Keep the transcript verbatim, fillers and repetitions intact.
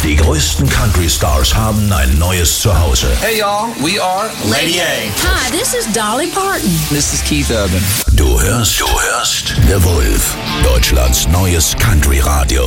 Die größten Country-Stars haben ein neues Zuhause. Hey y'all, we are Lady A. Hi, this is Dolly Parton. This is Keith Urban. Du hörst, du hörst The Wolf, Deutschlands neues Country-Radio.